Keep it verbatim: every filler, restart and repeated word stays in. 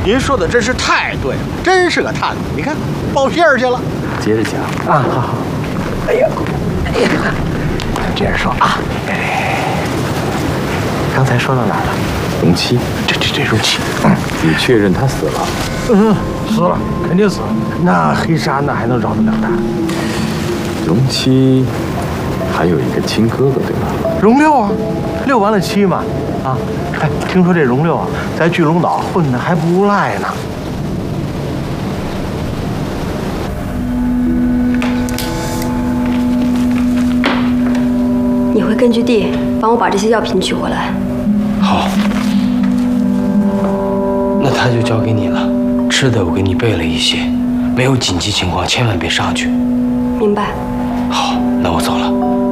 您说的真是太对了，真是个探子。你看，报信儿去了。 接着讲啊，好好。哎呀，哎呀，接着说啊。哎，刚才说到哪儿了？ 荣七， 这这这荣七，嗯， 你确认他死了？ 嗯，死了，肯定死了。那黑纱哪还能饶得了他？ 荣七还有一个亲哥哥，对吧？ 荣六啊，六完了七嘛。啊，哎，听说这荣六啊，在巨龙岛混的还不赖呢。 你回根据地帮我把这些药品取回来。 好，那他就交给你了。吃的我给你备了一些，没有紧急情况千万别上去。 明白。 好，那我走了。